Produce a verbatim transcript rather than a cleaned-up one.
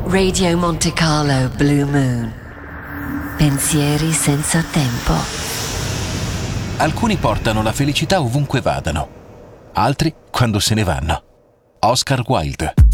Radio Monte Carlo Blue Moon. Pensieri senza tempo. Alcuni portano la felicità ovunque vadano, altri quando se ne vanno. Oscar Wilde.